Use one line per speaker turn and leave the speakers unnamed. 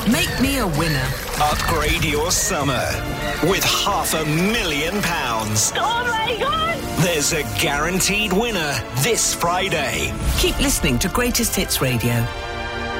Make me a winner.
Upgrade your summer with £500,000.
Oh my God!
There's a guaranteed winner this Friday.
Keep listening to Greatest Hits Radio.